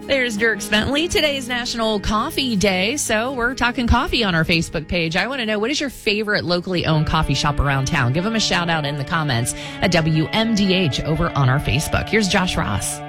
There's Dierks Bentley. Today is National Coffee Day, so we're talking coffee on our Facebook page. I want to know, what is your favorite locally owned coffee shop around town? Give them a shout out in the comments at WMDH over on our Facebook. Here's Josh Ross.